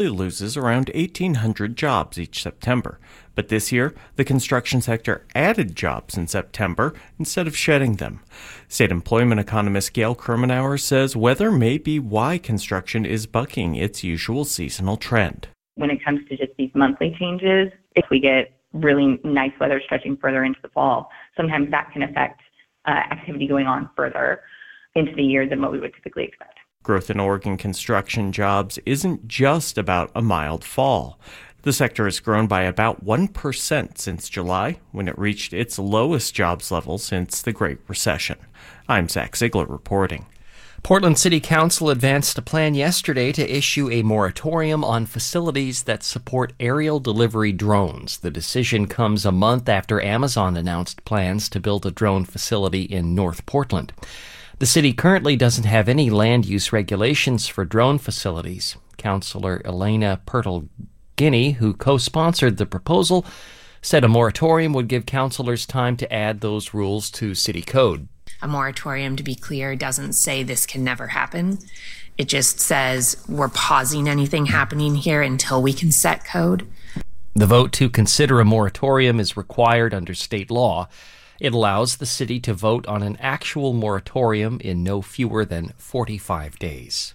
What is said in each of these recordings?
loses around 1,800 jobs each September. But this year, the construction sector added jobs in September instead of shedding them. State employment economist Gail Kermenauer says weather may be why construction is bucking its usual seasonal trend. When it comes to just these monthly changes, if we get really nice weather stretching further into the fall, sometimes that can affect activity going on further into the year than what we would typically expect. Growth in Oregon construction jobs isn't just about a mild fall. The sector has grown by about 1% since July, when it reached its lowest jobs level since the Great Recession. I'm Zach Ziegler reporting. Portland City Council advanced a plan yesterday to issue a moratorium on facilities that support aerial delivery drones. The decision comes a month after Amazon announced plans to build a drone facility in North Portland. The city currently doesn't have any land use regulations for drone facilities. Councillor Elena Pertle-Guinea, who co-sponsored the proposal, said a moratorium would give councillors time to add those rules to city code. A moratorium, to be clear, doesn't say this can never happen. It just says we're pausing anything happening here until we can set code. The vote to consider a moratorium is required under state law. It allows the city to vote on an actual moratorium in no fewer than 45 days.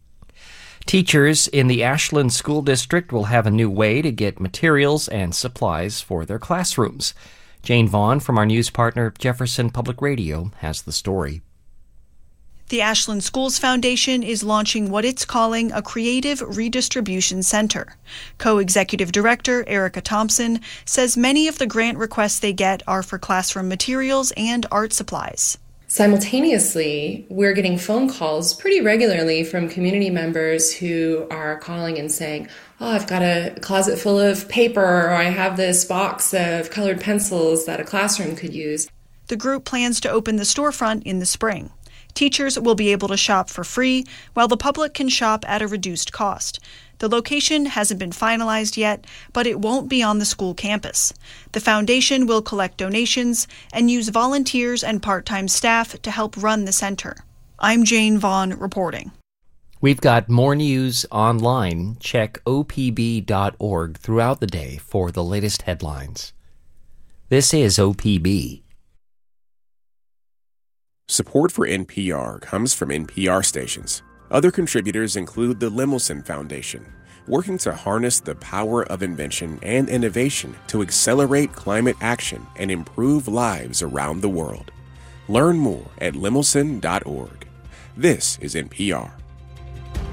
Teachers in the Ashland School District will have a new way to get materials and supplies for their classrooms. Jane Vaughn from our news partner Jefferson Public Radio has the story. The Ashland Schools Foundation is launching what it's calling a Creative Redistribution Center. Co-executive director Erica Thompson says many of the grant requests they get are for classroom materials and art supplies. Simultaneously, we're getting phone calls pretty regularly from community members who are calling and saying, oh, I've got a closet full of paper, or I have this box of colored pencils that a classroom could use. The group plans to open the storefront in the spring. Teachers will be able to shop for free, while the public can shop at a reduced cost. The location hasn't been finalized yet, but it won't be on the school campus. The foundation will collect donations and use volunteers and part-time staff to help run the center. I'm Jane Vaughn reporting. We've got more news online. Check opb.org throughout the day for the latest headlines. This is OPB. Support for NPR comes from NPR stations. Other contributors include the Lemelson Foundation, working to harness the power of invention and innovation to accelerate climate action and improve lives around the world. Learn more at lemelson.org. This is NPR.